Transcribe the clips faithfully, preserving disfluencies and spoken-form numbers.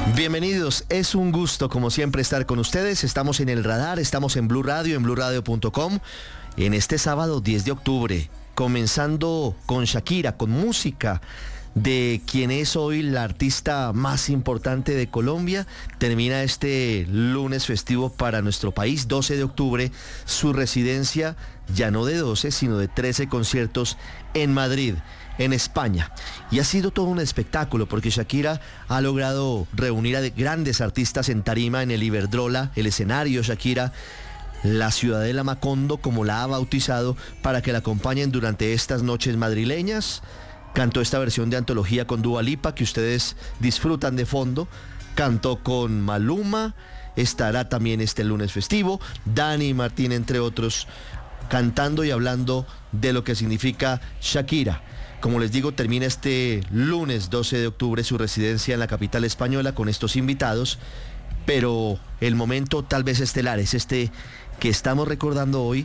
Bienvenidos, es un gusto como siempre estar con ustedes. Estamos en el radar, estamos en Blue Radio, en blue radio punto com, en este sábado diez de octubre, comenzando con Shakira, con música de quien es hoy la artista más importante de Colombia. Termina este lunes festivo para nuestro país, doce de octubre, su residencia ya no de doce, sino de trece conciertos en Madrid, en España. Y ha sido todo un espectáculo porque Shakira ha logrado reunir a grandes artistas en tarima en el Iberdrola, el escenario Shakira, la Ciudadela Macondo, como la ha bautizado, para que la acompañen durante estas noches madrileñas. Cantó esta versión de antología con Dua Lipa que ustedes disfrutan de fondo. Cantó con Maluma, estará también este lunes festivo. Dani Martín, entre otros, cantando y hablando de lo que significa Shakira. Como les digo, termina este lunes doce de octubre su residencia en la capital española con estos invitados, pero el momento tal vez estelar es este que estamos recordando hoy,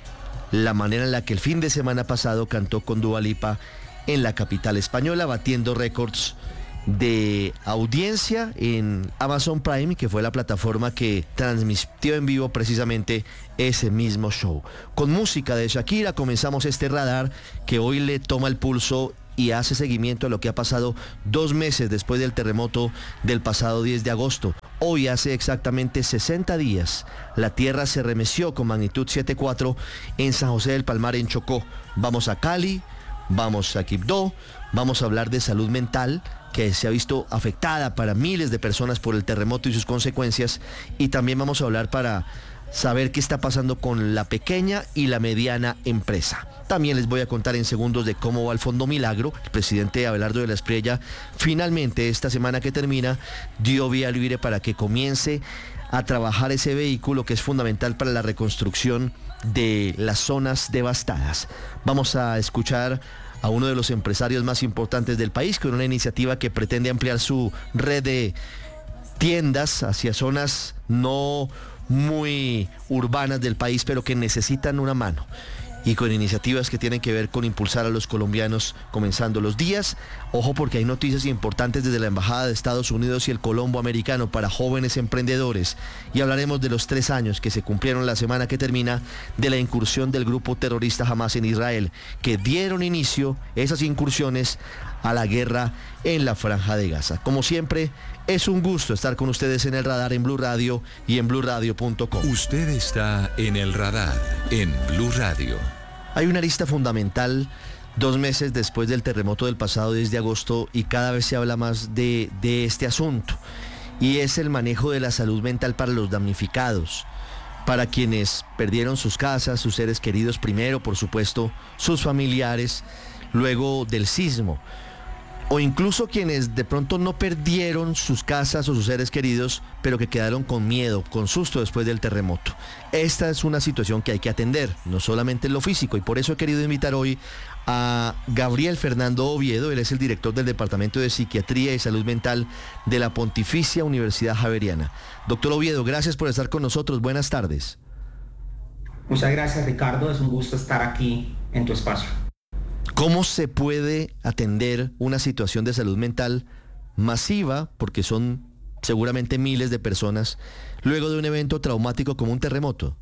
la manera en la que el fin de semana pasado cantó con Dua Lipa en la capital española, batiendo récords de audiencia en Amazon Prime, que fue la plataforma que transmitió en vivo precisamente ese mismo show. Con música de Shakira comenzamos este radar que hoy le toma el pulso y hace seguimiento a lo que ha pasado dos meses después del terremoto del pasado diez de agosto. Hoy hace exactamente sesenta días, la tierra se remeció con magnitud siete punto cuatro en San José del Palmar, en Chocó. Vamos a Cali, vamos a Quibdó, vamos a hablar de salud mental, que se ha visto afectada para miles de personas por el terremoto y sus consecuencias, y también vamos a hablar para saber qué está pasando con la pequeña y la mediana empresa. También les voy a contar en segundos de cómo va el Fondo Milagro. El presidente Abelardo de la Espriella finalmente esta semana que termina dio vía libre para que comience a trabajar ese vehículo que es fundamental para la reconstrucción de las zonas devastadas. Vamos a escuchar a uno de los empresarios más importantes del país con una iniciativa que pretende ampliar su red de tiendas hacia zonas no muy urbanas del país, pero que necesitan una mano, y con iniciativas que tienen que ver con impulsar a los colombianos comenzando los días. Ojo, porque hay noticias importantes desde la Embajada de Estados Unidos y el Colombo Americano para jóvenes emprendedores, y hablaremos de los tres años que se cumplieron la semana que termina de la incursión del grupo terrorista Hamas en Israel, que dieron inicio esas incursiones a la guerra en la Franja de Gaza. Como siempre, es un gusto estar con ustedes en el radar en Blue Radio y en blue radio punto com. Usted está en el radar en Blue Radio. Hay una lista fundamental dos meses después del terremoto del pasado diez de agosto, y cada vez se habla más de, de este asunto, y es el manejo de la salud mental para los damnificados, para quienes perdieron sus casas, sus seres queridos primero, por supuesto, sus familiares, luego del sismo, o incluso quienes de pronto no perdieron sus casas o sus seres queridos, pero que quedaron con miedo, con susto después del terremoto. Esta es una situación que hay que atender, no solamente en lo físico, y por eso he querido invitar hoy a Gabriel Fernando Oviedo. Él es el director del Departamento de Psiquiatría y Salud Mental de la Pontificia Universidad Javeriana. Doctor Oviedo, gracias por estar con nosotros. Buenas tardes. Muchas gracias, Ricardo. Es un gusto estar aquí en tu espacio. ¿Cómo se puede atender una situación de salud mental masiva, porque son seguramente miles de personas, luego de un evento traumático como un terremoto?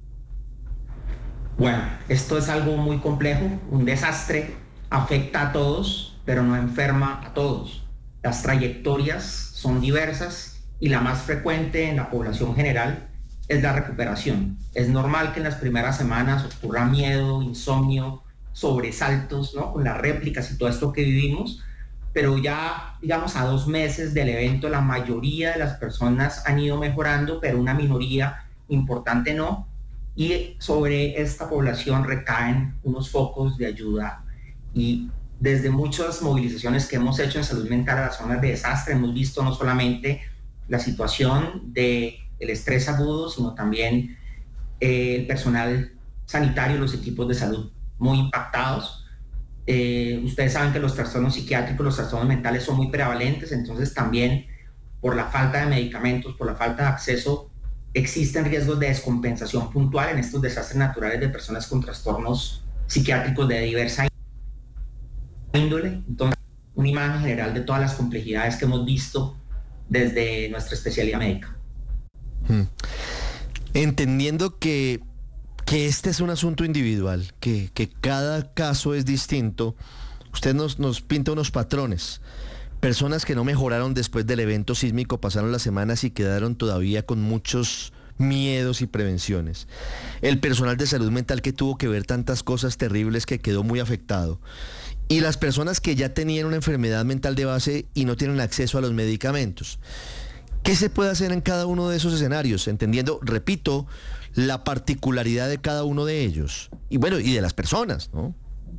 Bueno, esto es algo muy complejo. Un desastre afecta a todos, pero no enferma a todos. Las trayectorias son diversas y la más frecuente en la población general es la recuperación. Es normal que en las primeras semanas ocurra miedo, insomnio, sobresaltos, ¿no?, con las réplicas y todo esto que vivimos, pero ya, digamos, a dos meses del evento la mayoría de las personas han ido mejorando, pero una minoría importante no, y sobre esta población recaen unos focos de ayuda. Y desde muchas movilizaciones que hemos hecho en salud mental a las zonas de desastre, hemos visto no solamente la situación del estrés agudo, sino también eh, el personal sanitario, los equipos de salud muy impactados. Eh, ustedes saben que los trastornos psiquiátricos, los trastornos mentales son muy prevalentes, entonces también por la falta de medicamentos, por la falta de acceso, existen riesgos de descompensación puntual en estos desastres naturales de personas con trastornos psiquiátricos de diversa índole. Entonces, una imagen general de todas las complejidades que hemos visto desde nuestra especialidad médica. Hmm. Entendiendo que, que este es un asunto individual, que, que cada caso es distinto, usted nos, nos pinta unos patrones. Personas que no mejoraron después del evento sísmico, pasaron las semanas y quedaron todavía con muchos miedos y prevenciones. El personal de salud mental que tuvo que ver tantas cosas terribles que quedó muy afectado. Y las personas que ya tenían una enfermedad mental de base y no tienen acceso a los medicamentos. ¿Qué se puede hacer en cada uno de esos escenarios? Entendiendo, repito, la particularidad de cada uno de ellos. Y bueno, y de las personas, ¿no?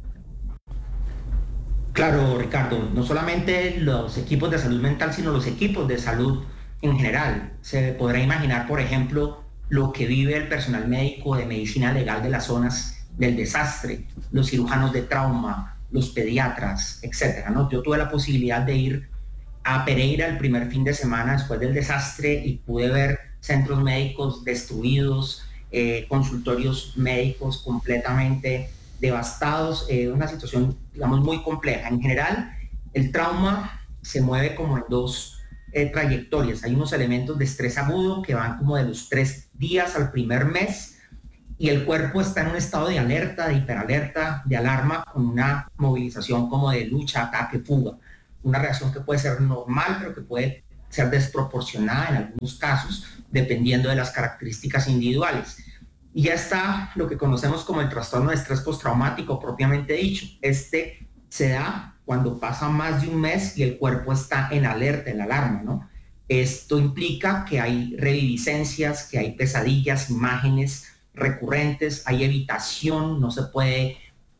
Claro, Ricardo, no solamente los equipos de salud mental, sino los equipos de salud en general. Se podrá imaginar, por ejemplo, lo que vive el personal médico de medicina legal de las zonas del desastre, los cirujanos de trauma, los pediatras, etcétera, ¿no? Yo tuve la posibilidad de ir a Pereira el primer fin de semana después del desastre y pude ver centros médicos destruidos, eh, consultorios médicos completamente devastados, eh, una situación, digamos, muy compleja. En general, el trauma se mueve como en dos eh, trayectorias. Hay unos elementos de estrés agudo que van como de los tres días al primer mes y el cuerpo está en un estado de alerta, de hiperalerta, de alarma, con una movilización como de lucha, ataque, fuga. Una reacción que puede ser normal, pero que puede ser desproporcionada en algunos casos, dependiendo de las características individuales. Y ya está lo que conocemos como el trastorno de estrés postraumático propiamente dicho. Este se da cuando pasa más de un mes y el cuerpo está en alerta, en alarma, ¿no? Esto implica que hay reviviscencias, que hay pesadillas, imágenes recurrentes, hay evitación, no se puede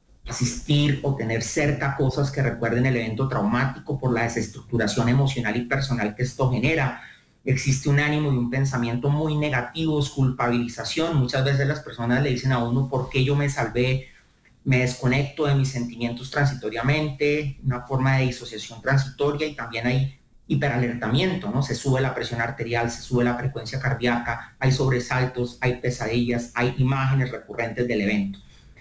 asistir o tener cerca cosas que recuerden el evento traumático por la desestructuración emocional y personal que esto genera. Existe un ánimo y un pensamiento muy negativos, culpabilización. Muchas veces las personas le dicen a uno, ¿por qué yo me salvé? Me desconecto de mis sentimientos transitoriamente, una forma de disociación transitoria, y también hay hiperalertamiento, ¿no? Se sube la presión arterial, se sube la frecuencia cardíaca, hay sobresaltos, hay pesadillas, hay imágenes recurrentes del evento.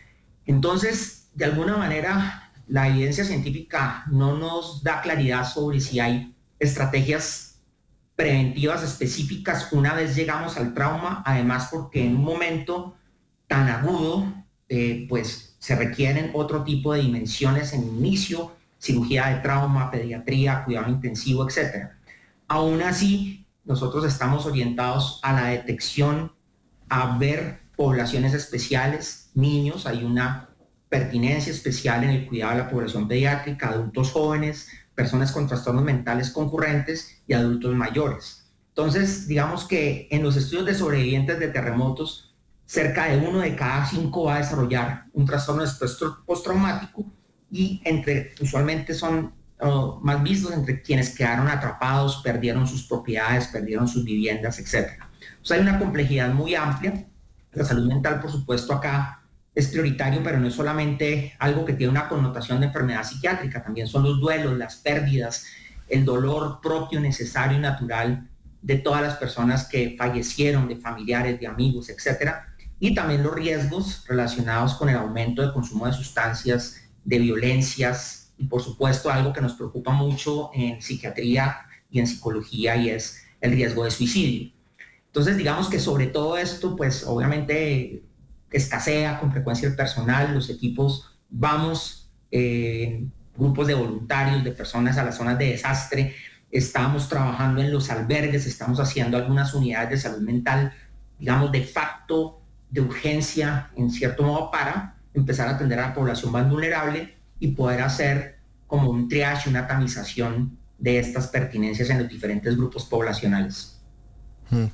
Entonces, de alguna manera, la evidencia científica no nos da claridad sobre si hay estrategias preventivas específicas una vez llegamos al trauma, además porque en un momento tan agudo, eh, pues se requieren otro tipo de dimensiones en inicio, cirugía de trauma, pediatría, cuidado intensivo, etcétera. Aún así, nosotros estamos orientados a la detección, a ver poblaciones especiales, niños, hay una pertinencia especial en el cuidado de la población pediátrica, adultos jóvenes, personas con trastornos mentales concurrentes y adultos mayores. Entonces, digamos que en los estudios de sobrevivientes de terremotos, cerca de uno de cada cinco va a desarrollar un trastorno de estrés postraumático y entre, usualmente son uh, más vistos entre quienes quedaron atrapados, perdieron sus propiedades, perdieron sus viviendas, etcétera. O sea, hay una complejidad muy amplia. La salud mental, por supuesto, acá es prioritario, pero no es solamente algo que tiene una connotación de enfermedad psiquiátrica, también son los duelos, las pérdidas, el dolor propio, necesario y natural de todas las personas que fallecieron, de familiares, de amigos, etcétera, y también los riesgos relacionados con el aumento de consumo de sustancias, de violencias, y por supuesto algo que nos preocupa mucho en psiquiatría y en psicología, y es el riesgo de suicidio. Entonces, digamos que sobre todo esto, pues obviamente escasea con frecuencia el personal, los equipos vamos eh, en grupos de voluntarios, de personas a las zonas de desastre, estamos trabajando en los albergues, estamos haciendo algunas unidades de salud mental, digamos de facto, de urgencia, en cierto modo, para empezar a atender a la población más vulnerable y poder hacer como un triage, una tamización de estas pertinencias en los diferentes grupos poblacionales. Hmm.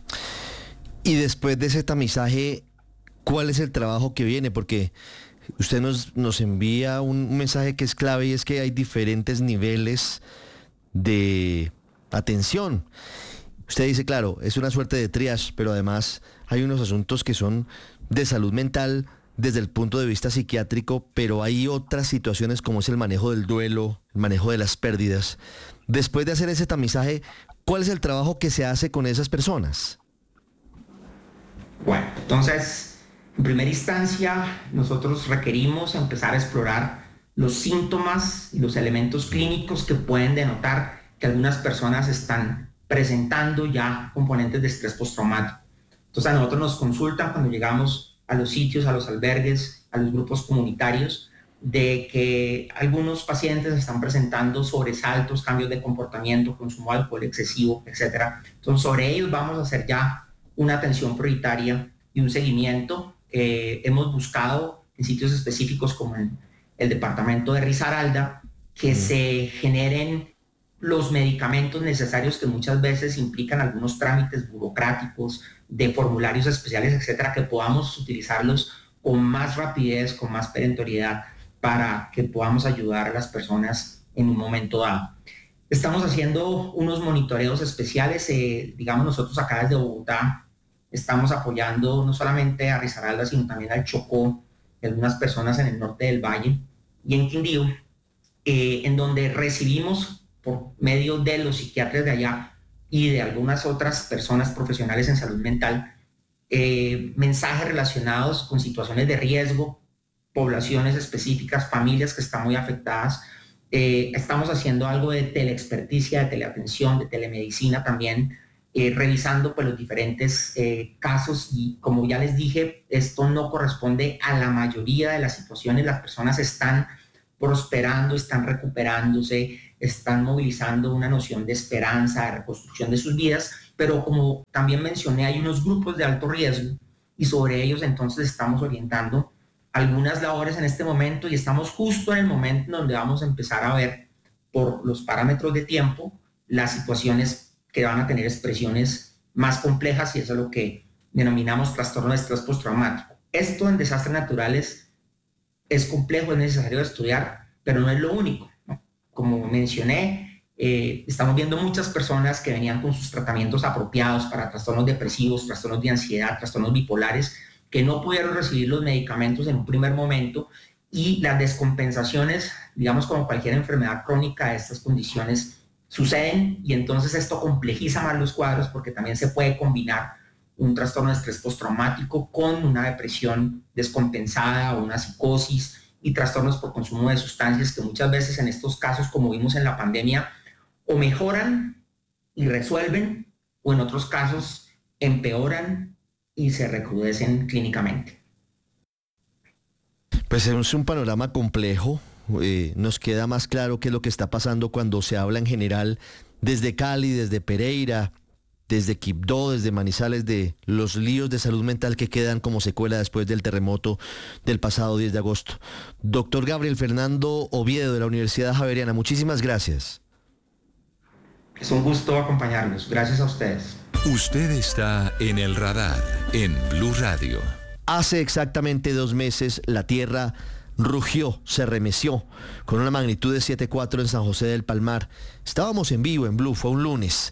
Y después de ese tamizaje, ¿cuál es el trabajo que viene? Porque usted nos, nos envía un, un mensaje que es clave, y es que hay diferentes niveles de atención. Usted dice, claro, es una suerte de triage, pero además hay unos asuntos que son de salud mental desde el punto de vista psiquiátrico, pero hay otras situaciones como es el manejo del duelo, el manejo de las pérdidas. Después de hacer ese tamizaje, ¿cuál es el trabajo que se hace con esas personas? Bueno, entonces, en primera instancia, nosotros requerimos empezar a explorar los síntomas y los elementos clínicos que pueden denotar que algunas personas están presentando ya componentes de estrés postraumático. Entonces a nosotros nos consultan cuando llegamos a los sitios, a los albergues, a los grupos comunitarios, de que algunos pacientes están presentando sobresaltos, cambios de comportamiento, consumo de alcohol excesivo, etcétera. Entonces sobre ellos vamos a hacer ya una atención prioritaria y un seguimiento. Eh, hemos buscado en sitios específicos como en el departamento de Risaralda que mm. se generen los medicamentos necesarios que muchas veces implican algunos trámites burocráticos de formularios especiales, etcétera, que podamos utilizarlos con más rapidez, con más perentoriedad, para que podamos ayudar a las personas en un momento dado. Estamos haciendo unos monitoreos especiales, eh, digamos nosotros acá desde Bogotá estamos apoyando no solamente a Risaralda, sino también al Chocó, y algunas personas en el norte del valle y en Quindío, eh, en donde recibimos por medio de los psiquiatras de allá y de algunas otras personas profesionales en salud mental, eh, mensajes relacionados con situaciones de riesgo, poblaciones específicas, familias que están muy afectadas. Eh, estamos haciendo algo de teleexperticia, de teleatención, de telemedicina también, eh, revisando pues, los diferentes eh, casos y como ya les dije, esto no corresponde a la mayoría de las situaciones. Las personas están prosperando, están recuperándose, están movilizando una noción de esperanza, de reconstrucción de sus vidas, pero como también mencioné, hay unos grupos de alto riesgo y sobre ellos entonces estamos orientando algunas labores en este momento y estamos justo en el momento donde vamos a empezar a ver por los parámetros de tiempo las situaciones que van a tener expresiones más complejas y eso es lo que denominamos trastorno de estrés postraumático. Esto en desastres naturales es complejo, es necesario estudiar, pero no es lo único, ¿no? Como mencioné, eh, estamos viendo muchas personas que venían con sus tratamientos apropiados para trastornos depresivos, trastornos de ansiedad, trastornos bipolares, que no pudieron recibir los medicamentos en un primer momento y las descompensaciones, digamos como cualquier enfermedad crónica de estas condiciones, suceden y entonces esto complejiza más los cuadros porque también se puede combinar un trastorno de estrés postraumático con una depresión descompensada o una psicosis y trastornos por consumo de sustancias que muchas veces en estos casos, como vimos en la pandemia, o mejoran y resuelven o en otros casos empeoran y se recrudecen clínicamente. Pues es un panorama complejo. Eh, nos queda más claro qué es lo que está pasando cuando se habla en general desde Cali, desde Pereira, desde Quibdó, desde Manizales, de los líos de salud mental que quedan como secuela después del terremoto del pasado diez de agosto. Doctor Gabriel Fernando Oviedo de la Universidad Javeriana, muchísimas gracias. Es un gusto acompañarlos. Gracias a ustedes. Usted está en el radar en Blue Radio. Hace exactamente dos meses la tierra rugió, se remeció con una magnitud de siete punto cuatro en San José del Palmar. Estábamos en vivo en Blue, fue un lunes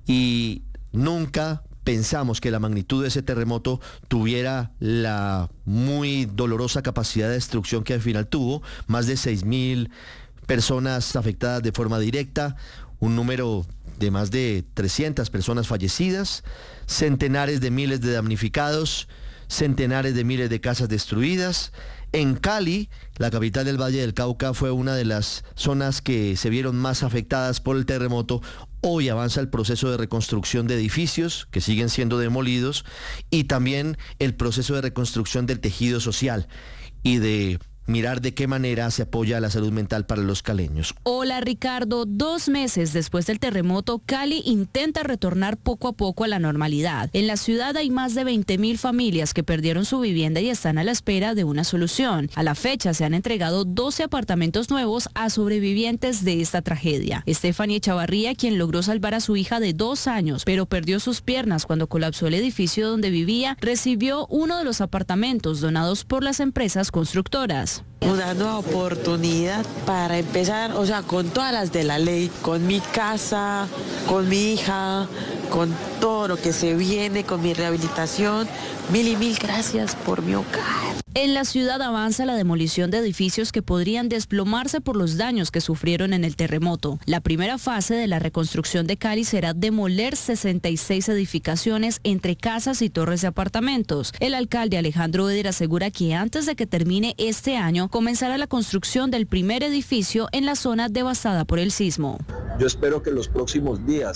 y nunca pensamos que la magnitud de ese terremoto tuviera la muy dolorosa capacidad de destrucción que al final tuvo. Más de seis mil personas afectadas de forma directa, un número de más de trescientas personas fallecidas, centenares de miles de damnificados, centenares de miles de casas destruidas. En Cali, la capital del Valle del Cauca, fue una de las zonas que se vieron más afectadas por el terremoto. Hoy avanza el proceso de reconstrucción de edificios que siguen siendo demolidos y también el proceso de reconstrucción del tejido social y de mirar de qué manera se apoya la salud mental para los caleños. Hola Ricardo, dos meses después del terremoto, Cali intenta retornar poco a poco a la normalidad. En la ciudad hay más de veinte mil familias que perdieron su vivienda y están a la espera de una solución. A la fecha se han entregado doce apartamentos nuevos a sobrevivientes de esta tragedia. Stephanie Chavarría, quien logró salvar a su hija de dos años, pero perdió sus piernas cuando colapsó el edificio donde vivía, recibió uno de los apartamentos donados por las empresas constructoras. Una nueva oportunidad para empezar, o sea, con todas las de la ley, con mi casa, con mi hija, con todo lo que se viene, con mi rehabilitación. Mil y mil gracias por mi hogar. En la ciudad avanza la demolición de edificios que podrían desplomarse por los daños que sufrieron en el terremoto. La primera fase de la reconstrucción de Cali será demoler sesenta y seis edificaciones entre casas y torres de apartamentos. El alcalde Alejandro Eder asegura que antes de que termine este año comenzará la construcción del primer edificio en la zona devastada por el sismo. Yo espero que en los próximos días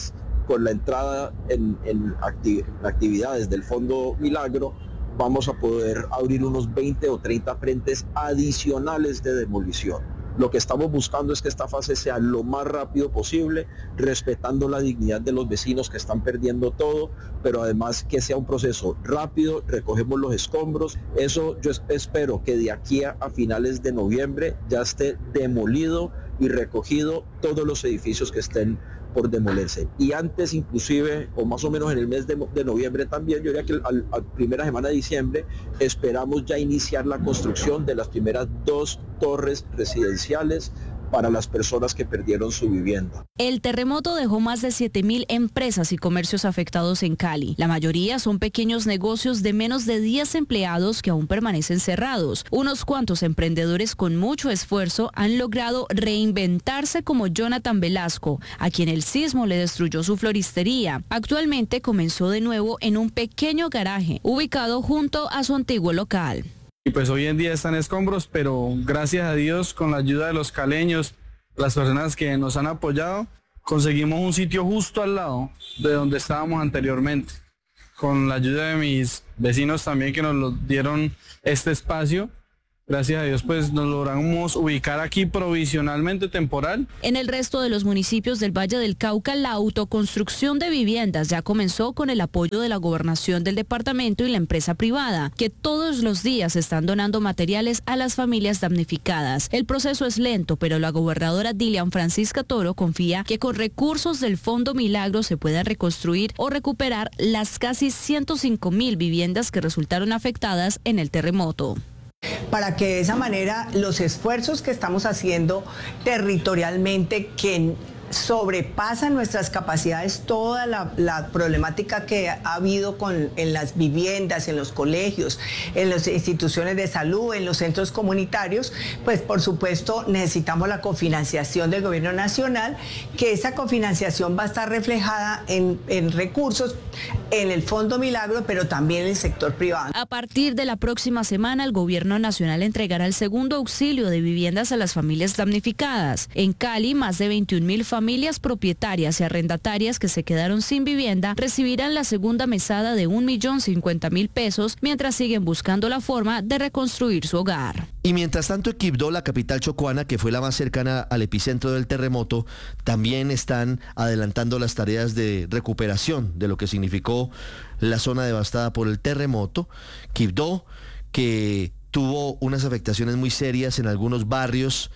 con la entrada en, en acti- actividades del Fondo Milagro, vamos a poder abrir unos veinte o treinta frentes adicionales de demolición. Lo que estamos buscando es que esta fase sea lo más rápido posible, respetando la dignidad de los vecinos que están perdiendo todo, pero además que sea un proceso rápido, recogemos los escombros. Eso yo espero que de aquí a, a finales de noviembre ya esté demolido y recogido todos los edificios que estén por demolerse. Y antes inclusive, o más o menos en el mes de, de noviembre también, yo diría que a la primera semana de diciembre, esperamos ya iniciar la construcción de las primeras dos torres residenciales para las personas que perdieron su vivienda. El terremoto dejó más de siete mil empresas y comercios afectados en Cali. La mayoría son pequeños negocios de menos de diez empleados que aún permanecen cerrados. Unos cuantos emprendedores con mucho esfuerzo han logrado reinventarse, como Jonathan Velasco, a quien el sismo le destruyó su floristería. Actualmente comenzó de nuevo en un pequeño garaje ubicado junto a su antiguo local. Y pues hoy en día están escombros, pero gracias a Dios, con la ayuda de los caleños, las personas que nos han apoyado, conseguimos un sitio justo al lado de donde estábamos anteriormente. Con la ayuda de mis vecinos también, que nos lo dieron este espacio, gracias a Dios pues nos logramos ubicar aquí provisionalmente temporal. En el resto de los municipios del Valle del Cauca, la autoconstrucción de viviendas ya comenzó con el apoyo de la gobernación del departamento y la empresa privada, que todos los días están donando materiales a las familias damnificadas. El proceso es lento, pero la gobernadora Dilian Francisca Toro confía que con recursos del Fondo Milagro se pueda reconstruir o recuperar las casi ciento cinco mil viviendas que resultaron afectadas en el terremoto. Para que de esa manera los esfuerzos que estamos haciendo territorialmente, que sobrepasan nuestras capacidades, toda la, la problemática que ha habido con, en las viviendas, en los colegios, en las instituciones de salud, en los centros comunitarios, pues por supuesto necesitamos la cofinanciación del gobierno nacional, que esa cofinanciación va a estar reflejada en, en recursos en el Fondo Milagro, pero también en el sector privado. A partir de la próxima semana, el gobierno nacional entregará el segundo auxilio de viviendas a las familias damnificadas. En Cali, más de veintiún mil familias Familias propietarias y arrendatarias que se quedaron sin vivienda recibirán la segunda mesada de un millón cincuenta mil pesos mientras siguen buscando la forma de reconstruir su hogar. Y mientras tanto, en Quibdó, la capital chocuana, que fue la más cercana al epicentro del terremoto, también están adelantando las tareas de recuperación de lo que significó la zona devastada por el terremoto. Quibdó, que tuvo unas afectaciones muy serias en algunos barrios,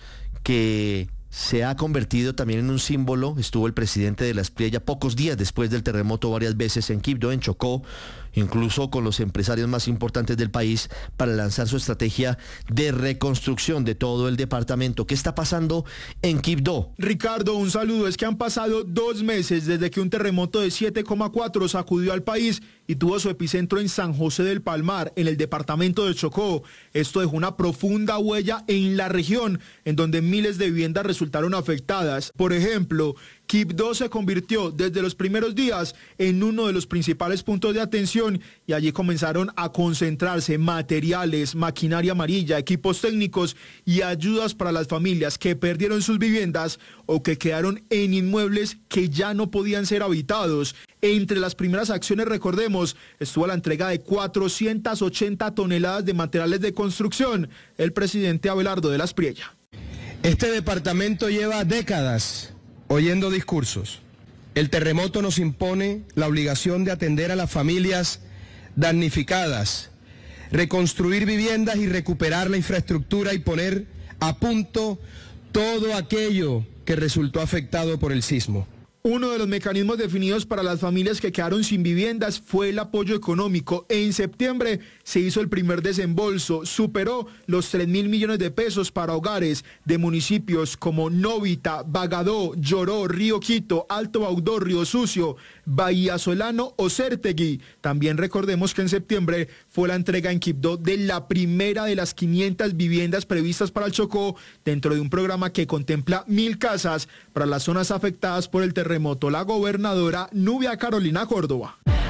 que se ha convertido también en un símbolo. Estuvo el presidente de la Espriella pocos días después del terremoto varias veces en Quibdó, en Chocó, incluso con los empresarios más importantes del país, para lanzar su estrategia de reconstrucción de todo el departamento. ¿Qué está pasando en Quibdó? Ricardo, un saludo. Es que han pasado dos meses desde que un terremoto de siete coma cuatro sacudió al país y tuvo su epicentro en San José del Palmar, en el departamento de Chocó. Esto dejó una profunda huella en la región, en donde miles de viviendas resultaron afectadas. Por ejemplo, Quibdó se convirtió desde los primeros días en uno de los principales puntos de atención y allí comenzaron a concentrarse materiales, maquinaria amarilla, equipos técnicos y ayudas para las familias que perdieron sus viviendas o que quedaron en inmuebles que ya no podían ser habitados. Entre las primeras acciones, recordemos, estuvo la entrega de cuatrocientas ochenta toneladas de materiales de construcción. El presidente Abelardo de la Espriella. Este departamento lleva décadas oyendo discursos. El terremoto nos impone la obligación de atender a las familias damnificadas, reconstruir viviendas y recuperar la infraestructura y poner a punto todo aquello que resultó afectado por el sismo. Uno de los mecanismos definidos para las familias que quedaron sin viviendas fue el apoyo económico. En septiembre se hizo el primer desembolso, superó los tres mil millones de pesos para hogares de municipios como Novita, Bagadó, Lloró, Río Quito, Alto Baudó, Río Sucio, Bahía Solano o Cértegui. También recordemos que en septiembre fue la entrega en Quibdó de la primera de las quinientas viviendas previstas para el Chocó, dentro de un programa que contempla mil casas para las zonas afectadas por el terremoto. La gobernadora Nubia Carolina Córdoba.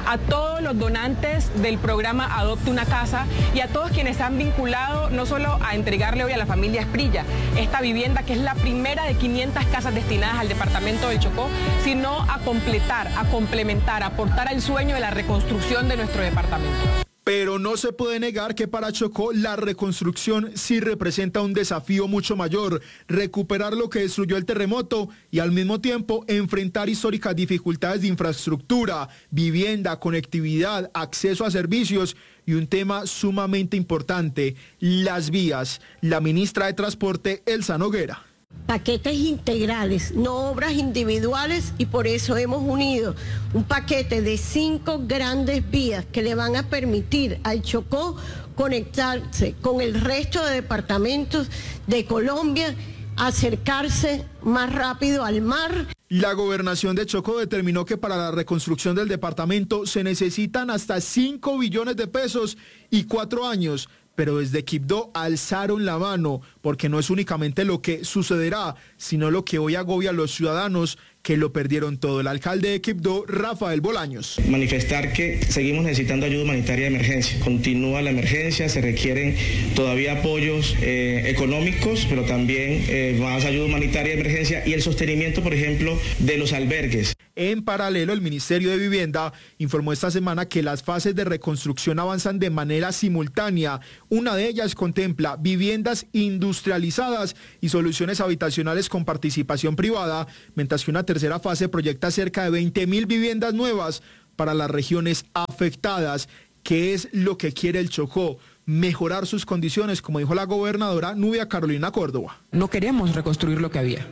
a todos los donantes del programa Adopte una Casa y a todos quienes se han vinculado no solo a entregarle hoy a la familia Esprilla esta vivienda, que es la primera de quinientas casas destinadas al departamento del Chocó, sino a completar, a complementar, a aportar al sueño de la reconstrucción de nuestro departamento. Pero no se puede negar que para Chocó la reconstrucción sí representa un desafío mucho mayor, recuperar lo que destruyó el terremoto y al mismo tiempo enfrentar históricas dificultades de infraestructura, vivienda, conectividad, acceso a servicios y un tema sumamente importante, las vías. La ministra de Transporte, Elsa Noguera. Paquetes integrales, no obras individuales, y por eso hemos unido un paquete de cinco grandes vías que le van a permitir al Chocó conectarse con el resto de departamentos de Colombia, acercarse más rápido al mar. La gobernación de Chocó determinó que para la reconstrucción del departamento se necesitan hasta cinco billones de pesos y cuatro años. Pero desde Quibdó alzaron la mano, porque no es únicamente lo que sucederá, sino lo que hoy agobia a los ciudadanos que lo perdieron todo. El alcalde de Quibdó, Rafael Bolaños. Manifestar que seguimos necesitando ayuda humanitaria de emergencia. Continúa la emergencia, se requieren todavía apoyos eh, económicos, pero también eh, más ayuda humanitaria de emergencia y el sostenimiento, por ejemplo, de los albergues. En paralelo, el Ministerio de Vivienda informó esta semana que las fases de reconstrucción avanzan de manera simultánea. Una de ellas contempla viviendas industrializadas y soluciones habitacionales con participación privada, mientras que una tercera fase proyecta cerca de veinte mil viviendas nuevas para las regiones afectadas. ¿Qué es lo que quiere el Chocó? Mejorar sus condiciones, como dijo la gobernadora Nubia Carolina Córdoba. No queremos reconstruir lo que había.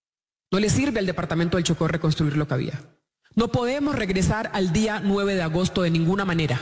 No le sirve al departamento del Chocó reconstruir lo que había. No podemos regresar al día nueve de agosto de ninguna manera.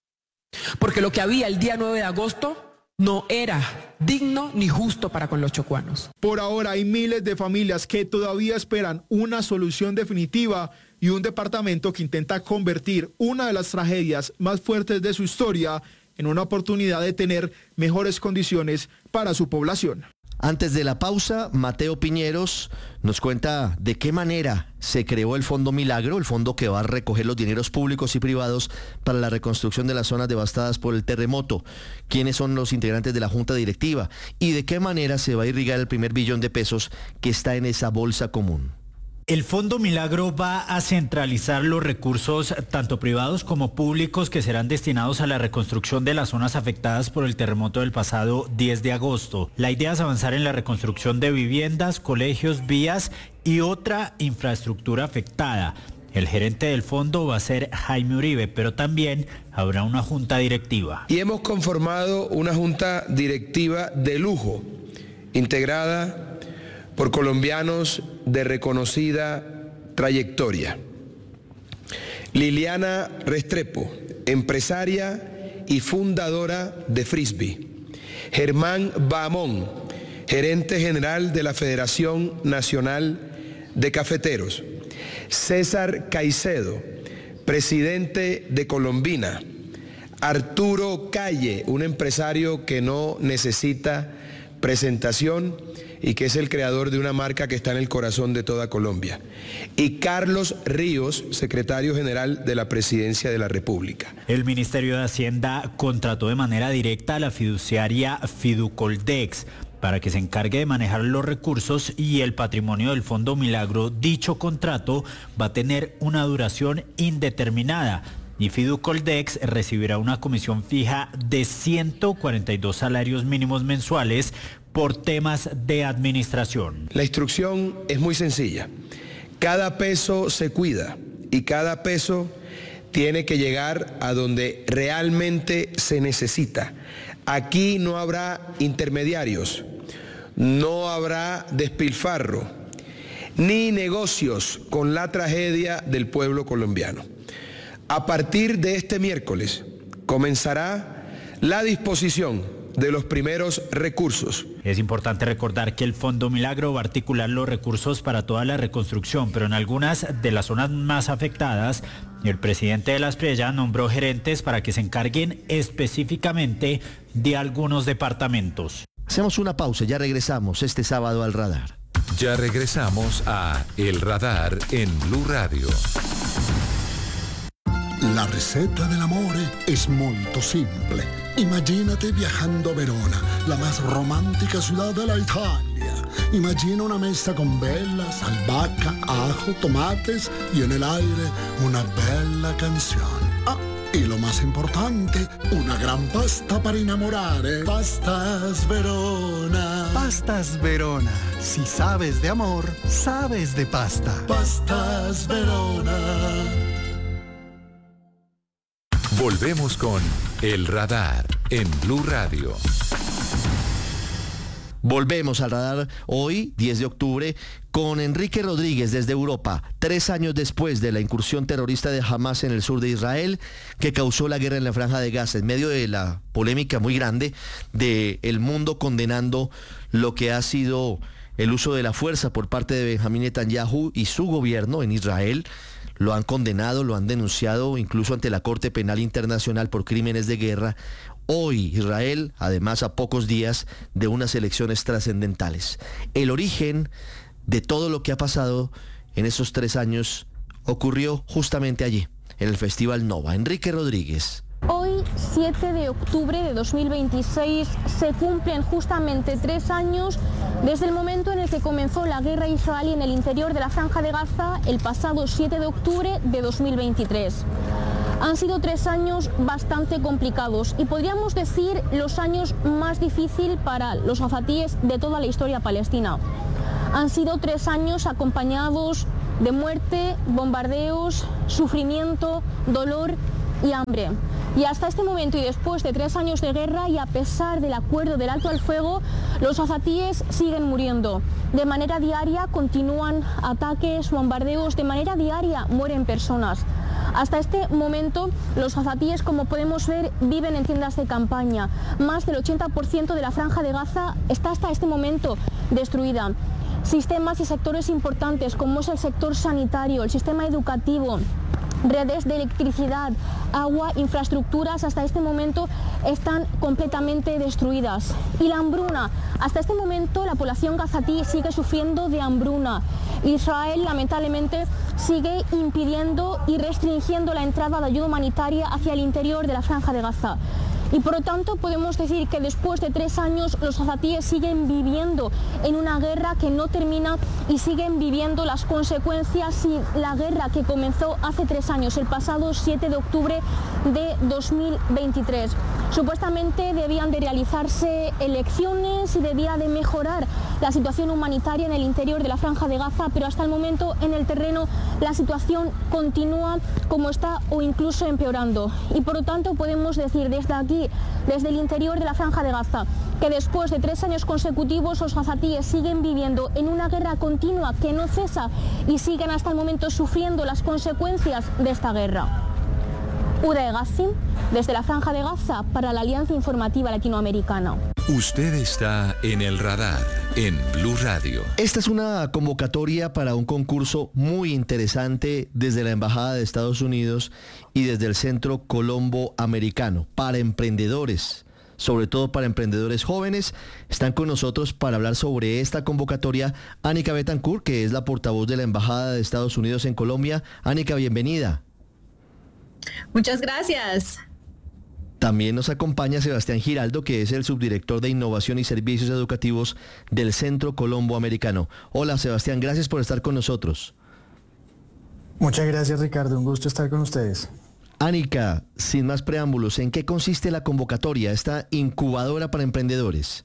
Porque lo que había el día nueve de agosto no era digno ni justo para con los chocuanos. Por ahora hay miles de familias que todavía esperan una solución definitiva y un departamento que intenta convertir una de las tragedias más fuertes de su historia en una oportunidad de tener mejores condiciones para su población. Antes de la pausa, Mateo Piñeros nos cuenta de qué manera se creó el Fondo Milagro, el fondo que va a recoger los dineros públicos y privados para la reconstrucción de las zonas devastadas por el terremoto, quiénes son los integrantes de la junta directiva y de qué manera se va a irrigar el primer billón de pesos que está en esa bolsa común. El Fondo Milagro va a centralizar los recursos tanto privados como públicos que serán destinados a la reconstrucción de las zonas afectadas por el terremoto del pasado diez de agosto. La idea es avanzar en la reconstrucción de viviendas, colegios, vías y otra infraestructura afectada. El gerente del fondo va a ser Jaime Uribe, pero también habrá una junta directiva. Y hemos conformado una junta directiva de lujo, integrada por colombianos de reconocida trayectoria. Liliana Restrepo, empresaria y fundadora de Frisbee. Germán Bahamón, gerente general de la Federación Nacional de Cafeteros. César Caicedo, presidente de Colombina. Arturo Calle, un empresario que no necesita presentación y que es el creador de una marca que está en el corazón de toda Colombia. Y Carlos Ríos, secretario general de la Presidencia de la República. El Ministerio de Hacienda contrató de manera directa a la fiduciaria Fiducoldex para que se encargue de manejar los recursos y el patrimonio del Fondo Milagro. Dicho contrato va a tener una duración indeterminada y Fiducoldex recibirá una comisión fija de ciento cuarenta y dos salarios mínimos mensuales por temas de administración. La instrucción es muy sencilla. Cada peso se cuida y cada peso tiene que llegar a donde realmente se necesita. Aquí no habrá intermediarios, no habrá despilfarro, ni negocios con la tragedia del pueblo colombiano. A partir de este miércoles comenzará la disposición de los primeros recursos. Es importante recordar que el Fondo Milagro va a articular los recursos para toda la reconstrucción, pero en algunas de las zonas más afectadas, el presidente de la Esprella nombró gerentes para que se encarguen específicamente de algunos departamentos. Hacemos una pausa, ya regresamos este sábado al Radar. Ya regresamos a El Radar en Blue Radio. La ricetta dell'amore è molto simple. Imagínate viajando a Verona, la más romántica ciudad de la Italia. Imagina una mesa con velas, albahaca, ajo, tomates y en el aire una bella canción. Ah, y lo más importante, una gran pasta para enamorare. Pastas Verona. Pastas Verona. Si sabes de amor, sabes de pasta. Pastas Verona. Volvemos con El Radar en Blue Radio. Volvemos al radar hoy, diez de octubre, con Enrique Rodríguez desde Europa, tres años después de la incursión terrorista de Hamas en el sur de Israel, que causó la guerra en la Franja de Gaza, en medio de la polémica muy grande del mundo condenando lo que ha sido el uso de la fuerza por parte de Benjamín Netanyahu y su gobierno en Israel. Lo han condenado, lo han denunciado incluso ante la Corte Penal Internacional por crímenes de guerra. Hoy Israel, además a pocos días de unas elecciones trascendentales. El origen de todo lo que ha pasado en esos tres años ocurrió justamente allí, en el Festival Nova. Enrique Rodríguez. Hoy, siete de octubre de dos mil veintiséis, se cumplen justamente tres años desde el momento en el que comenzó la guerra israelí en el interior de la Franja de Gaza el pasado siete de octubre de dos mil veintitrés. Han sido tres años bastante complicados y podríamos decir los años más difíciles para los gazatíes de toda la historia palestina. Han sido tres años acompañados de muerte, bombardeos, sufrimiento, dolor y hambre. Y hasta este momento y después de tres años de guerra y a pesar del acuerdo del alto al fuego, los gazatíes siguen muriendo. De manera diaria continúan ataques, bombardeos, de manera diaria mueren personas. Hasta este momento, los gazatíes, como podemos ver, viven en tiendas de campaña. Más del ochenta por ciento de la Franja de Gaza está hasta este momento destruida. Sistemas y sectores importantes como es el sector sanitario, el sistema educativo, redes de electricidad, agua, infraestructuras, hasta este momento están completamente destruidas. Y la hambruna, hasta este momento la población gazatí sigue sufriendo de hambruna. Israel lamentablemente sigue impidiendo y restringiendo la entrada de ayuda humanitaria hacia el interior de la Franja de Gaza. Y por lo tanto podemos decir que después de tres años los gazatíes siguen viviendo en una guerra que no termina y siguen viviendo las consecuencias y la guerra que comenzó hace tres años, el pasado siete de octubre de dos mil veintitrés. Supuestamente debían de realizarse elecciones y debía de mejorar la situación humanitaria en el interior de la Franja de Gaza, pero hasta el momento en el terreno la situación continúa como está o incluso empeorando. Y por lo tanto podemos decir desde aquí, desde el interior de la Franja de Gaza, que después de tres años consecutivos los gazatíes siguen viviendo en una guerra continua que no cesa y siguen hasta el momento sufriendo las consecuencias de esta guerra. Uda Egassim, desde la Franja de Gaza para la Alianza Informativa Latinoamericana. Usted está en El Radar, en Blue Radio. Esta es una convocatoria para un concurso muy interesante desde la Embajada de Estados Unidos y desde el Centro Colombo Americano para emprendedores, sobre todo para emprendedores jóvenes. Están con nosotros para hablar sobre esta convocatoria Anika Betancourt, que es la portavoz de la Embajada de Estados Unidos en Colombia. Anika, bienvenida. Muchas gracias. También nos acompaña Sebastián Giraldo, que es el subdirector de Innovación y Servicios Educativos del Centro Colombo Americano. Hola Sebastián, gracias por estar con nosotros. Muchas gracias Ricardo, un gusto estar con ustedes. Anika, sin más preámbulos, ¿en qué consiste la convocatoria, esta incubadora para emprendedores?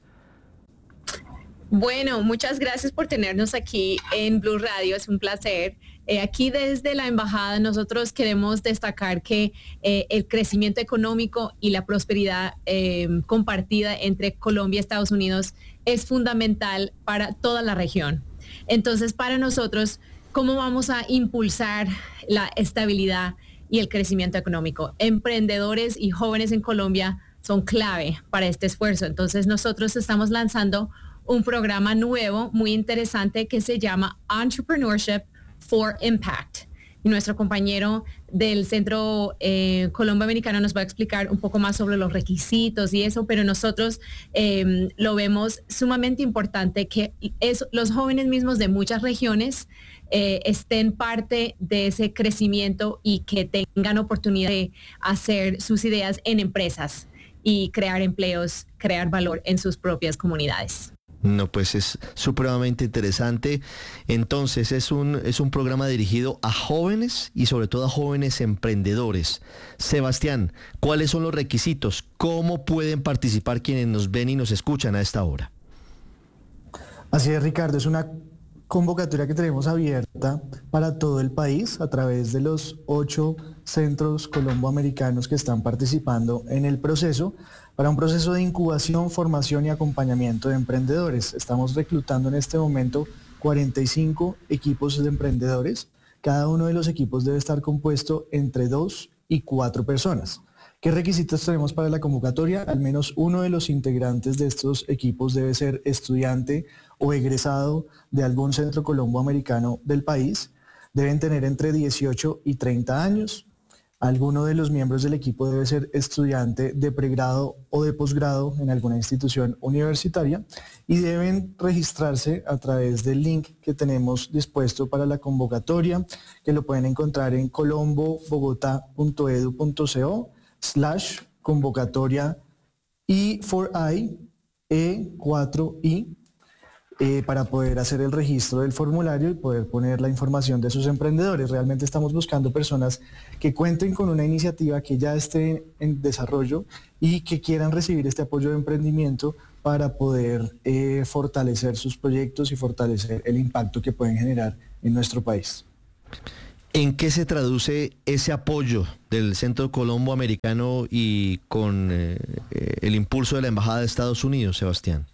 Bueno, muchas gracias por tenernos aquí en Blue Radio, es un placer. Eh, aquí desde la Embajada nosotros queremos destacar que eh, el crecimiento económico y la prosperidad eh, compartida entre Colombia y Estados Unidos es fundamental para toda la región. Entonces, para nosotros, ¿cómo vamos a impulsar la estabilidad y el crecimiento económico? Emprendedores y jóvenes en Colombia son clave para este esfuerzo. Entonces, nosotros estamos lanzando un programa nuevo, muy interesante, que se llama Entrepreneurship for Impact. y nuestro compañero del Centro eh, Colombo Americano nos va a explicar un poco más sobre los requisitos y eso, pero nosotros eh, lo vemos sumamente importante que es, los jóvenes mismos de muchas regiones eh, estén parte de ese crecimiento y que tengan oportunidad de hacer sus ideas en empresas y crear empleos, crear valor en sus propias comunidades. No, pues es supremamente interesante. Entonces, es un, es un programa dirigido a jóvenes y sobre todo a jóvenes emprendedores. Sebastián, ¿cuáles son los requisitos? ¿Cómo pueden participar quienes nos ven y nos escuchan a esta hora? Así es, Ricardo, es una convocatoria que tenemos abierta para todo el país a través de los ocho centros colomboamericanos que están participando en el proceso, para un proceso de incubación, formación y acompañamiento de emprendedores. Estamos reclutando en este momento cuarenta y cinco equipos de emprendedores. Cada uno de los equipos debe estar compuesto entre dos y cuatro personas. ¿Qué requisitos tenemos para la convocatoria? Al menos uno de los integrantes de estos equipos debe ser estudiante o egresado de algún centro colomboamericano del país. Deben tener entre dieciocho y treinta años. Alguno de los miembros del equipo debe ser estudiante de pregrado o de posgrado en alguna institución universitaria y deben registrarse a través del link que tenemos dispuesto para la convocatoria, que lo pueden encontrar en colombobogotá.edu.co slash convocatoria E cuatro I, E cuatro I, eh, para poder hacer el registro del formulario y poder poner la información de sus emprendedores. Realmente estamos buscando personas que cuenten con una iniciativa que ya esté en desarrollo y que quieran recibir este apoyo de emprendimiento para poder eh, fortalecer sus proyectos y fortalecer el impacto que pueden generar en nuestro país. ¿En qué se traduce ese apoyo del Centro Colombo Americano y con eh, el impulso de la Embajada de Estados Unidos, Sebastián?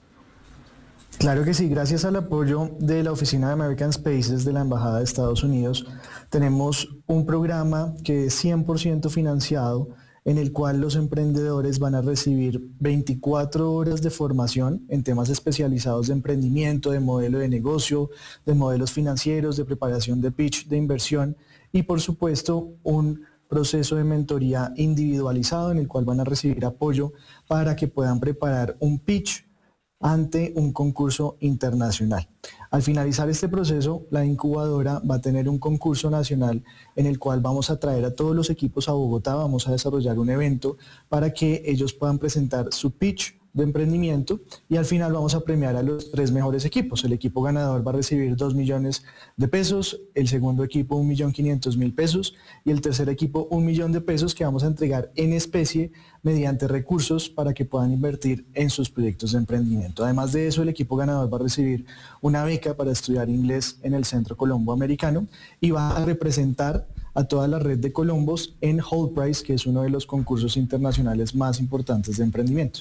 Claro que sí, gracias al apoyo de la Oficina de American Spaces de la Embajada de Estados Unidos, tenemos un programa que es cien por ciento financiado, en el cual los emprendedores van a recibir veinticuatro horas de formación en temas especializados de emprendimiento, de modelo de negocio, de modelos financieros, de preparación de pitch, de inversión y por supuesto un proceso de mentoría individualizado en el cual van a recibir apoyo para que puedan preparar un pitch ante un concurso internacional. Al finalizar este proceso, la incubadora va a tener un concurso nacional en el cual vamos a traer a todos los equipos a Bogotá, vamos a desarrollar un evento para que ellos puedan presentar su pitch de emprendimiento y al final vamos a premiar a los tres mejores equipos. El equipo ganador va a recibir dos millones de pesos, el segundo equipo un millón quinientos mil pesos y el tercer equipo un millón de pesos que vamos a entregar en especie mediante recursos para que puedan invertir en sus proyectos de emprendimiento. Además de eso, el equipo ganador va a recibir una beca para estudiar inglés en el Centro Colombo Americano y va a representar a toda la red de Colombos en Whole Price, que es uno de los concursos internacionales más importantes de emprendimiento.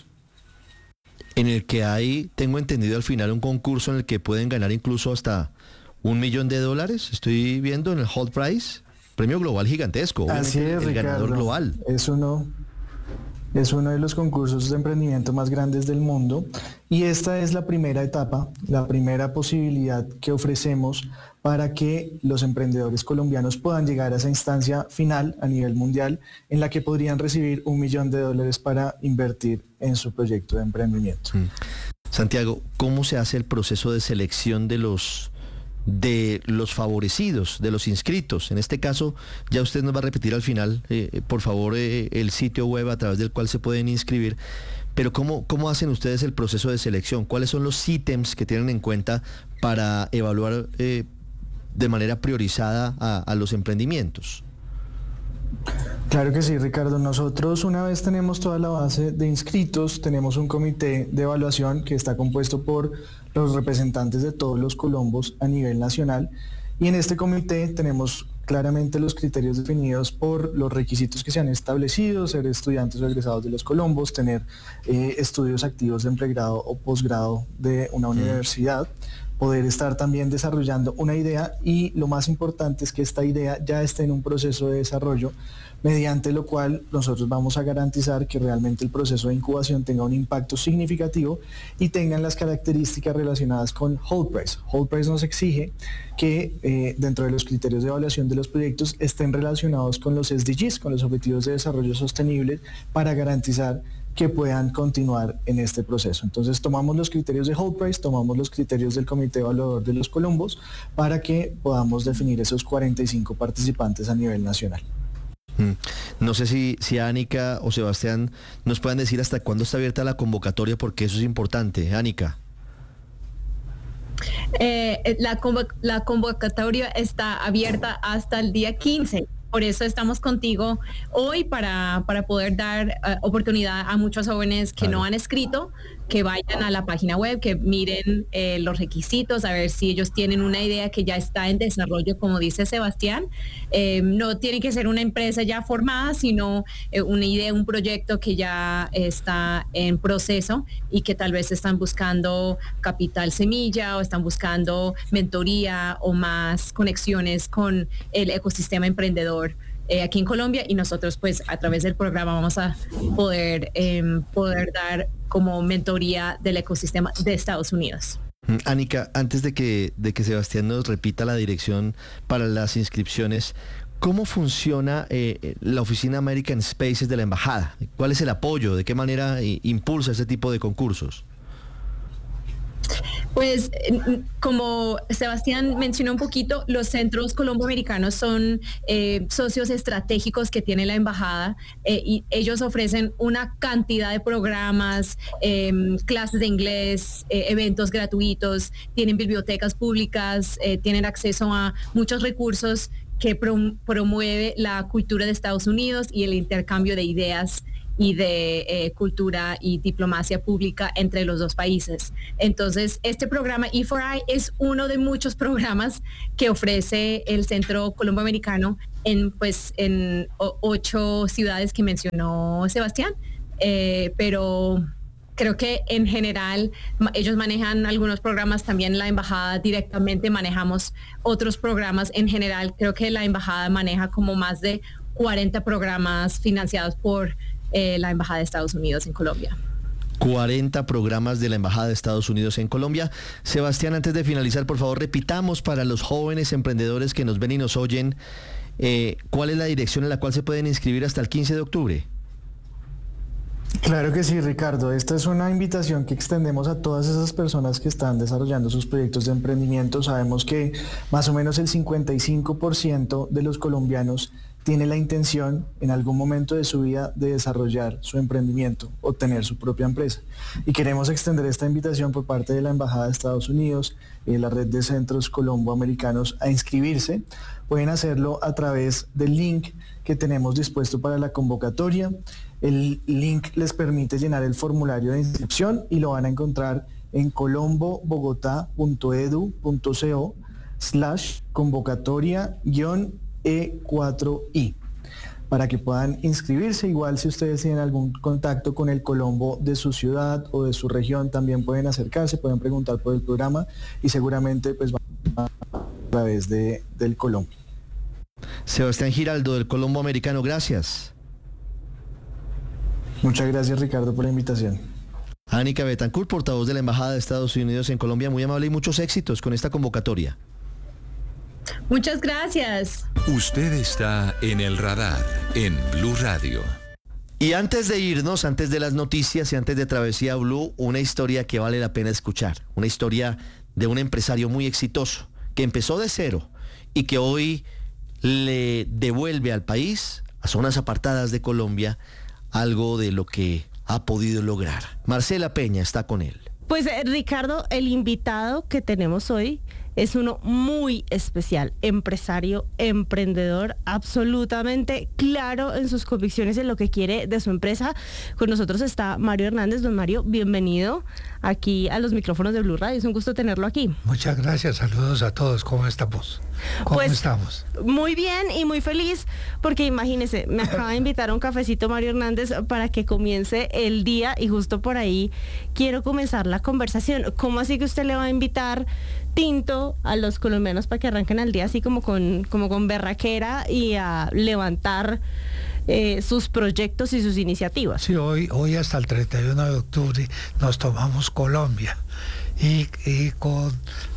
En el que hay, tengo entendido al final, un concurso en el que pueden ganar incluso hasta un millón de dólares. Estoy viendo en el Whole Price, premio global gigantesco. Así es, el Ricardo, ganador global. Es uno, es uno de los concursos de emprendimiento más grandes del mundo y esta es la primera etapa, la primera posibilidad que ofrecemos para que los emprendedores colombianos puedan llegar a esa instancia final a nivel mundial en la que podrían recibir un millón de dólares para invertir en su proyecto de emprendimiento. Santiago, ¿cómo se hace el proceso de selección de los de los favorecidos, de los inscritos? En este caso, ya usted nos va a repetir al final, eh, por favor, eh, el sitio web a través del cual se pueden inscribir. Pero ¿cómo, cómo hacen ustedes el proceso de selección? ¿Cuáles son los ítems que tienen en cuenta para evaluar eh, de manera priorizada a, a los emprendimientos? Claro que sí, Ricardo. Nosotros, una vez tenemos toda la base de inscritos, tenemos un comité de evaluación que está compuesto por los representantes de todos los colombos a nivel nacional y en este comité tenemos claramente los criterios definidos por los requisitos que se han establecido: ser estudiantes o egresados de los colombos, tener eh, estudios activos de pregrado o posgrado de una universidad, poder estar también desarrollando una idea, y lo más importante es que esta idea ya esté en un proceso de desarrollo, mediante lo cual nosotros vamos a garantizar que realmente el proceso de incubación tenga un impacto significativo y tengan las características relacionadas con Hold Price. Hold Price nos exige que eh, dentro de los criterios de evaluación de los proyectos estén relacionados con los S D Gs, con los Objetivos de Desarrollo Sostenible, para garantizar que puedan continuar en este proceso. Entonces tomamos los criterios de Hold Price, tomamos los criterios del Comité Evaluador de los Columbos para que podamos definir esos cuarenta y cinco participantes a nivel nacional. No sé si, si Ánica o Sebastián nos puedan decir hasta cuándo está abierta la convocatoria, porque eso es importante. Ánica. Eh, la, convo- la convocatoria está abierta hasta el día quince. Por eso estamos contigo hoy para, para poder dar uh, oportunidad a muchos jóvenes que claro. no han escrito, que vayan a la página web, que miren eh, los requisitos, a ver si ellos tienen una idea que ya está en desarrollo, como dice Sebastián. Eh, no tiene que ser una empresa ya formada, sino eh, una idea, un proyecto que ya está en proceso y que tal vez están buscando capital semilla o están buscando mentoría o más conexiones con el ecosistema emprendedor Eh, aquí en Colombia, y nosotros pues a través del programa vamos a poder eh, poder dar como mentoría del ecosistema de Estados Unidos. Ánica, antes de que, de que Sebastián nos repita la dirección para las inscripciones, ¿cómo funciona eh, la oficina American Spaces de la Embajada? ¿Cuál es el apoyo? ¿De qué manera eh, impulsa este tipo de concursos? Pues como Sebastián mencionó un poquito, los centros colomboamericanos son eh, socios estratégicos que tiene la embajada eh, y ellos ofrecen una cantidad de programas, eh, clases de inglés, eh, eventos gratuitos, tienen bibliotecas públicas, eh, tienen acceso a muchos recursos que prom- promueve la cultura de Estados Unidos y el intercambio de ideas y de eh, cultura y diplomacia pública entre los dos países. Entonces, este programa E cuatro I es uno de muchos programas que ofrece el Centro Colomboamericano en, pues, en o, ocho ciudades que mencionó Sebastián, eh, pero creo que en general ellos manejan algunos programas, también la embajada directamente manejamos otros programas. En general, creo que la embajada maneja como más de cuarenta programas financiados por Eh, la Embajada de Estados Unidos en Colombia. cuarenta programas de la Embajada de Estados Unidos en Colombia. Sebastián, antes de finalizar, por favor, repitamos para los jóvenes emprendedores que nos ven y nos oyen, eh, ¿cuál es la dirección en la cual se pueden inscribir hasta el quince de octubre? Claro que sí, Ricardo. Esta es una invitación que extendemos a todas esas personas que están desarrollando sus proyectos de emprendimiento. Sabemos que más o menos el cincuenta y cinco por ciento de los colombianos tiene la intención en algún momento de su vida de desarrollar su emprendimiento o tener su propia empresa. Y queremos extender esta invitación por parte de la Embajada de Estados Unidos y la red de centros colomboamericanos a inscribirse. Pueden hacerlo a través del link que tenemos dispuesto para la convocatoria. El link les permite llenar el formulario de inscripción y lo van a encontrar en colombobogotá.edu.co slash convocatoria guión E cuatro I para que puedan inscribirse. Igual si ustedes tienen algún contacto con el Colombo de su ciudad o de su región, también pueden acercarse, pueden preguntar por el programa y seguramente pues van a través de, del Colombo. Sebastián Giraldo del Colomboamericano, gracias. Muchas gracias, Ricardo, por la invitación. Ánica Betancourt, portavoz de la Embajada de Estados Unidos en Colombia, muy amable y muchos éxitos con esta convocatoria. Muchas gracias. Usted está en el radar en Blue Radio. Y antes de irnos, antes de las noticias y antes de Travesía Blue, una historia que vale la pena escuchar. Una historia de un empresario muy exitoso que empezó de cero y que hoy le devuelve al país, a zonas apartadas de Colombia, algo de lo que ha podido lograr. Marcela Peña está con él. Pues eh, Ricardo, el invitado que tenemos hoy es uno muy especial, empresario, emprendedor, absolutamente claro en sus convicciones, en lo que quiere de su empresa. Con nosotros está Mario Hernández. Don Mario, bienvenido aquí a los micrófonos de Blue Radio. Es un gusto tenerlo aquí. Muchas gracias, saludos a todos. ¿Cómo estamos? ¿Cómo Pues, estamos? Muy bien y muy feliz, porque imagínese, me acaba de invitar a un cafecito Mario Hernández para que comience el día y justo por ahí quiero comenzar la conversación. ¿Cómo así que usted le va a invitar tinto a los colombianos para que arranquen el día así como con, como con berraquera y a levantar eh, sus proyectos y sus iniciativas? Sí, hoy, hoy hasta el treinta y uno de octubre nos tomamos Colombia y, y con...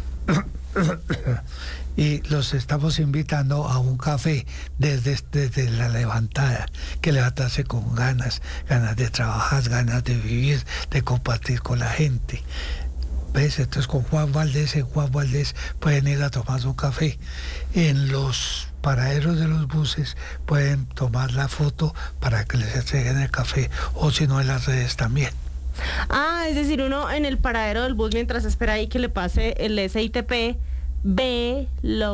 y los estamos invitando a un café desde, desde la levantada, que levantarse con ganas, ganas de trabajar, ganas de vivir, de compartir con la gente. ¿Ves? Entonces con Juan Valdés, en Juan Valdés pueden ir a tomar un café. En los paraderos de los buses pueden tomar la foto para que les entreguen el café, o si no en las redes también. Ah, es decir, uno en el paradero del bus mientras espera ahí que le pase el S I T P ve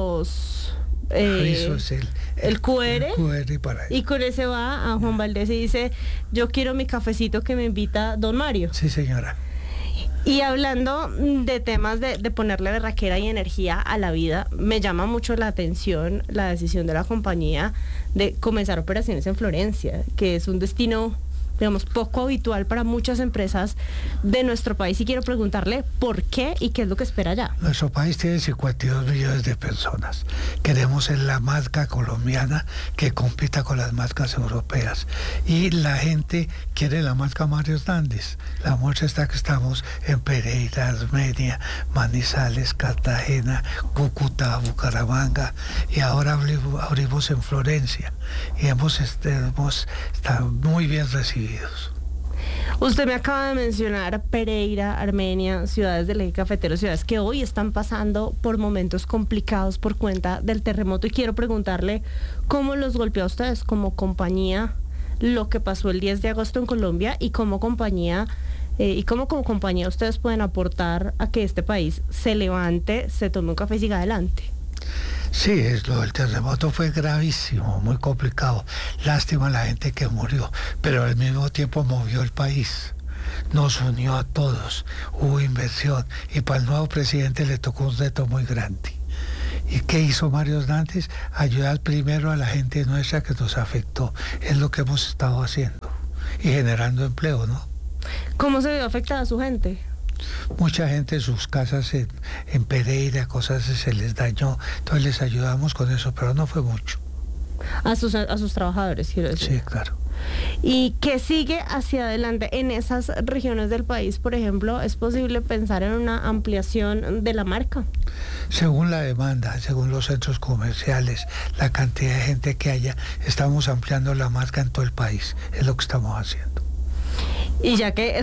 los eh, Eso es el, el Q R, el Q R para y con ese va a Juan Valdés y dice: yo quiero mi cafecito que me invita don Mario. Sí, señora. Y hablando de temas de, de ponerle berraquera y energía a la vida, me llama mucho la atención la decisión de la compañía de comenzar operaciones en Florencia, que es un destino, digamos, poco habitual para muchas empresas de nuestro país, y quiero preguntarle por qué y qué es lo que espera allá. Nuestro país tiene cincuenta y dos millones de personas. Queremos ser la marca colombiana que compita con las marcas europeas. Y la gente quiere la marca Mario Hernández. La muestra está que estamos en Pereira, Armenia, Manizales, Cartagena, Cúcuta, Bucaramanga, y ahora abrimos, abrimos en Florencia. Y hemos, este, hemos estado muy bien recibidos. Usted me acaba de mencionar Pereira, Armenia, ciudades del eje cafetero, ciudades que hoy están pasando por momentos complicados por cuenta del terremoto, y quiero preguntarle cómo los golpeó a ustedes como compañía lo que pasó el diez de agosto en Colombia, y como compañía eh, y cómo como compañía ustedes pueden aportar a que este país se levante, se tome un café y siga adelante. Sí, es lo del terremoto fue gravísimo, muy complicado. Lástima a la gente que murió, pero al mismo tiempo movió el país. Nos unió a todos, hubo inversión, y para el nuevo presidente le tocó un reto muy grande. ¿Y qué hizo Mario Hernández? Ayudar primero a la gente nuestra que nos afectó. Es lo que hemos estado haciendo y generando empleo, ¿no? ¿Cómo se vio afectada su gente? Mucha gente en sus casas en, en Pereira, cosas se les dañó, entonces les ayudamos con eso, pero no fue mucho. A sus, a sus trabajadores, quiero decir. Sí, claro. ¿Y qué sigue hacia adelante en esas regiones del país? Por ejemplo, ¿es posible pensar en una ampliación de la marca? Según la demanda, según los centros comerciales, la cantidad de gente que haya, estamos ampliando la marca en todo el país, es lo que estamos haciendo. Y ya que